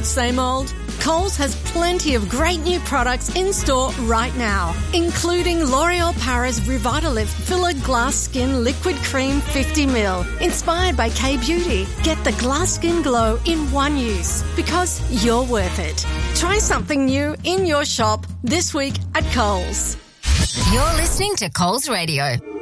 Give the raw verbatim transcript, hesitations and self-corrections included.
old, same old? Coles has plenty of great new products in store right now, including L'Oreal Paris Revitalift Filler Glass Skin Liquid Cream fifty milliliters, inspired by K-Beauty. Get the glass skin glow in one use, because you're worth it. Try something new in your shop this week at Coles. You're listening to Coles Radio.